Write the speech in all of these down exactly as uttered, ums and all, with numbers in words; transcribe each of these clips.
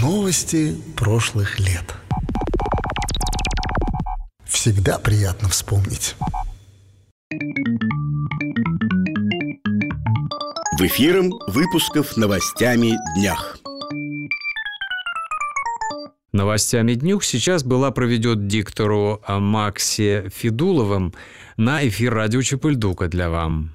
Новости прошлых лет. Всегда приятно вспомнить. В эфиром выпусков новостями днях. Новостями днюх сейчас была проведет диктору Максе Федуловым на эфир радио Чепыльдука для вам.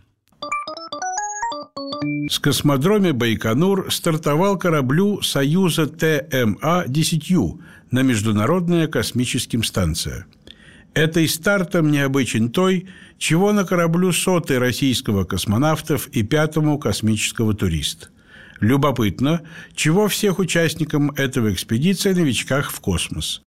С космодроме Байконур стартовал кораблю Союза Т М А десять Ю на Международная космическая станция. Этой стартом необычен той, чего на кораблю сотый российского космонавтов и пятому космического туриста. Любопытно, чего всех участникам этого экспедиции новичках в космос.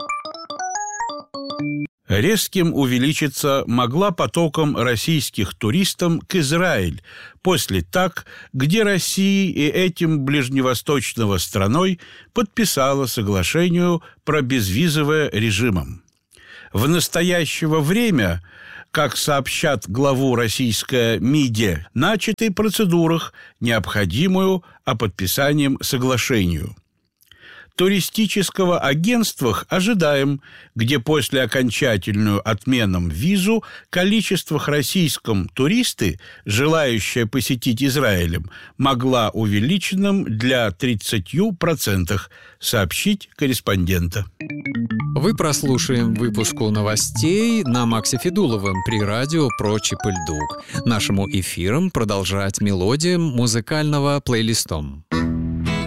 Резким увеличиться могла потоком российских туристов к Израиль после так, где Россия и этим ближневосточного страной подписала соглашение про безвизовое режимом. В настоящее время, как сообщат главу российская МИДИа, начатой процедурах, необходимую о подписании соглашению. Туристического агентствах ожидаем, где после окончательную отмену визу количество российском туристы, желающие посетить Израилем, могла увеличенным для тридцать процентов, сообщить корреспондента. Вы прослушаем выпуску новостей на Максе Федуловым при радио про Чепыльдук. Нашему эфиром продолжать мелодиям музыкального плейлистом.